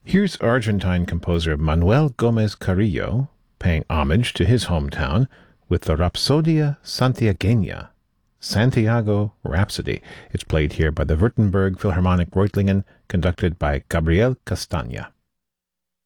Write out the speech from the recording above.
Here's Argentine composer Manuel Gomez Carrillo paying homage to his hometown with the Rapsodia Santiagueña, Santiago Rhapsody. It's played here by the Württemberg Philharmonic Reutlingen, conducted by Gabriel Castagna.